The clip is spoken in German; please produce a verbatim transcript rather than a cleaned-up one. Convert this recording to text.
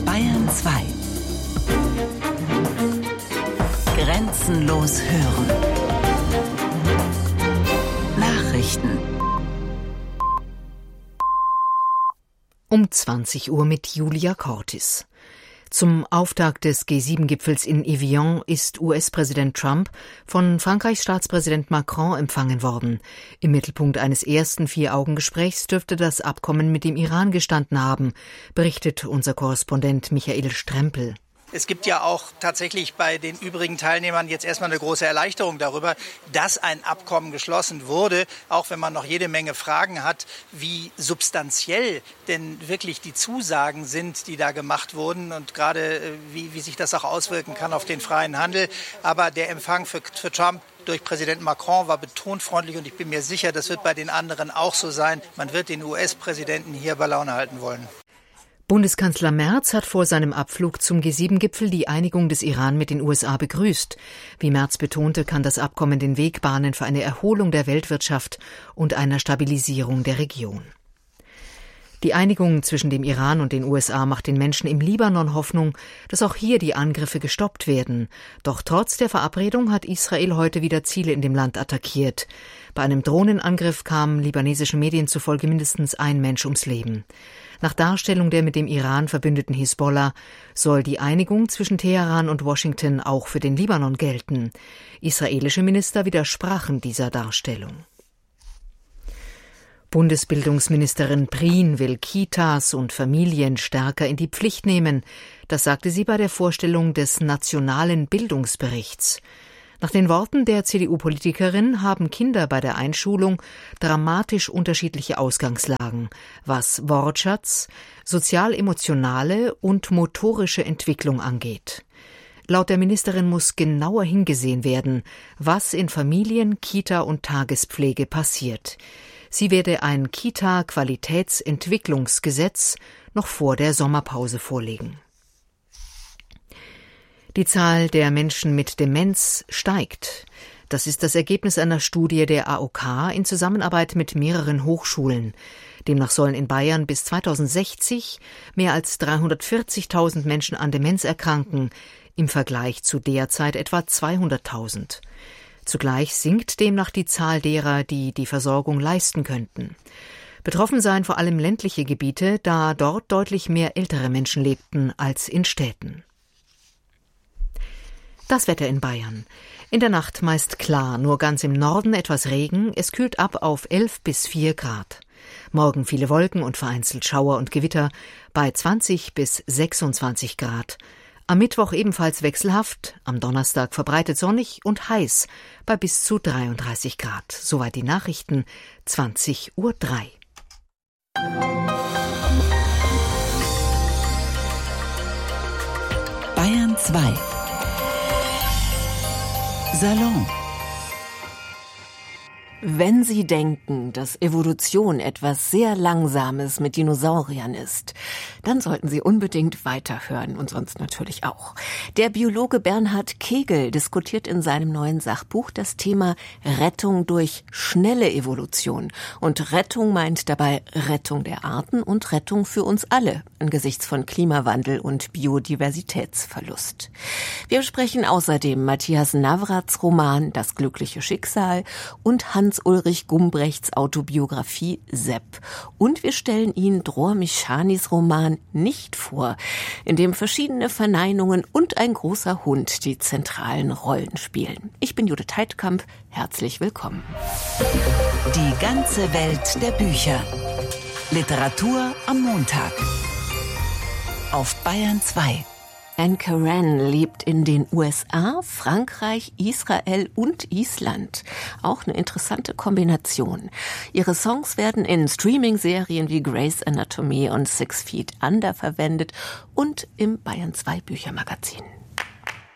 Bayern zwei. Grenzenlos hören. Nachrichten. Um zwanzig Uhr mit Julia Cortis. Zum Auftakt des G sieben Gipfels in Evian ist U S-Präsident Trump von Frankreichs Staatspräsident Macron empfangen worden. Im Mittelpunkt eines ersten Vier-Augen-Gesprächs dürfte das Abkommen mit dem Iran gestanden haben, berichtet unser Korrespondent Michael Strempel. Es gibt ja auch tatsächlich bei den übrigen Teilnehmern jetzt erstmal eine große Erleichterung darüber, dass ein Abkommen geschlossen wurde, auch wenn man noch jede Menge Fragen hat, wie substanziell denn wirklich die Zusagen sind, die da gemacht wurden und gerade wie, wie sich das auch auswirken kann auf den freien Handel. Aber der Empfang für, für Trump durch Präsident Macron war betont freundlich und ich bin mir sicher, das wird bei den anderen auch so sein. Man wird den U S-Präsidenten hier bei Laune halten wollen. Bundeskanzler Merz hat vor seinem Abflug zum G sieben Gipfel die Einigung des Iran mit den U S A begrüßt. Wie Merz betonte, kann das Abkommen den Weg bahnen für eine Erholung der Weltwirtschaft und einer Stabilisierung der Region. Die Einigung zwischen dem Iran und den U S A macht den Menschen im Libanon Hoffnung, dass auch hier die Angriffe gestoppt werden. Doch trotz der Verabredung hat Israel heute wieder Ziele in dem Land attackiert. Bei einem Drohnenangriff kam libanesischen Medien zufolge mindestens ein Mensch ums Leben. Nach Darstellung der mit dem Iran verbündeten Hisbollah soll die Einigung zwischen Teheran und Washington auch für den Libanon gelten. Israelische Minister widersprachen dieser Darstellung. Bundesbildungsministerin Prien will Kitas und Familien stärker in die Pflicht nehmen. Das sagte sie bei der Vorstellung des Nationalen Bildungsberichts. Nach den Worten der C D U-Politikerin haben Kinder bei der Einschulung dramatisch unterschiedliche Ausgangslagen, was Wortschatz, sozial-emotionale und motorische Entwicklung angeht. Laut der Ministerin muss genauer hingesehen werden, was in Familien, Kita und Tagespflege passiert. Sie werde ein Kita-Qualitätsentwicklungsgesetz noch vor der Sommerpause vorlegen. Die Zahl der Menschen mit Demenz steigt. Das ist das Ergebnis einer Studie der A O K in Zusammenarbeit mit mehreren Hochschulen. Demnach sollen in Bayern bis zweitausendsechzig mehr als dreihundertvierzigtausend Menschen an Demenz erkranken, im Vergleich zu derzeit etwa zweihunderttausend. Zugleich sinkt demnach die Zahl derer, die die Versorgung leisten könnten. Betroffen seien vor allem ländliche Gebiete, da dort deutlich mehr ältere Menschen lebten als in Städten. Das Wetter in Bayern. In der Nacht meist klar, nur ganz im Norden etwas Regen. Es kühlt ab auf elf bis vier Grad. Morgen viele Wolken und vereinzelt Schauer und Gewitter bei zwanzig bis sechsundzwanzig Grad. Am Mittwoch ebenfalls wechselhaft, am Donnerstag verbreitet sonnig und heiß bei bis zu dreiunddreißig Grad. Soweit die Nachrichten, zwanzig Uhr drei. Bayern zwei. Salon. Wenn Sie denken, dass Evolution etwas sehr Langsames mit Dinosauriern ist, dann sollten Sie unbedingt weiterhören und sonst natürlich auch. Der Biologe Bernhard Kegel diskutiert in seinem neuen Sachbuch das Thema Rettung durch schnelle Evolution. Und Rettung meint dabei Rettung der Arten und Rettung für uns alle angesichts von Klimawandel und Biodiversitätsverlust. Wir besprechen außerdem Matthias Navrats Roman Das glückliche Schicksal und Hans Ulrich Gumbrechts Autobiografie Sepp. Und wir stellen Ihnen Dror Michanis Roman Nicht vor, in dem verschiedene Verneinungen und ein großer Hund die zentralen Rollen spielen. Ich bin Judith Heidkamp, herzlich willkommen. Die ganze Welt der Bücher. Literatur am Montag. Auf Bayern zwei. Anne Karan lebt in den U S A, Frankreich, Israel und Island. Auch eine interessante Kombination. Ihre Songs werden in Streaming-Serien wie Grey's Anatomy und Six Feet Under verwendet und im Bayern zwei Büchermagazin.